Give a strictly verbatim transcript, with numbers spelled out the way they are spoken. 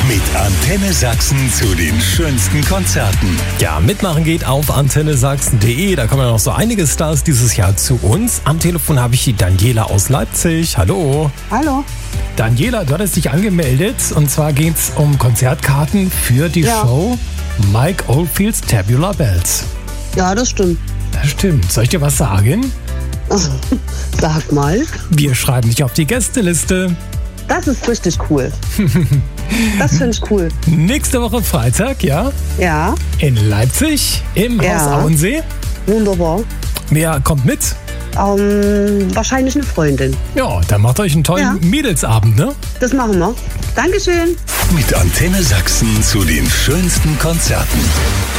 Mit Antenne Sachsen zu den schönsten Konzerten. Ja, mitmachen geht auf antenne sachsen punkt de. Da kommen ja noch so einige Stars dieses Jahr zu uns. Am Telefon habe ich die Daniela aus Leipzig. Hallo. Hallo. Daniela, du hattest dich angemeldet. Und zwar geht es um Konzertkarten für die Ja. Show Mike Oldfields Tabular Bells. Ja, das stimmt. Das stimmt. Soll ich dir was sagen? Sag mal. Wir schreiben dich auf die Gästeliste. Das ist richtig cool. Das finde ich cool. Nächste Woche Freitag, ja? Ja, In Leipzig im Ja. Haus Auensee. wunderbar. Wer kommt mit? Ähm, wahrscheinlich eine Freundin. Ja, dann macht euch einen tollen Ja. Mädelsabend, ne? Das machen wir. Dankeschön. Mit Antenne Sachsen zu den schönsten Konzerten.